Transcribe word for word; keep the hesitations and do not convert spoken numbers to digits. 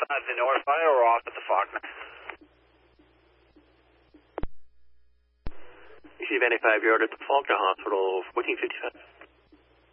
At the North Fire or off at the Faulkner? Receive ninety-five, you're at the Faulkner Hospital, fourteen fifty-five.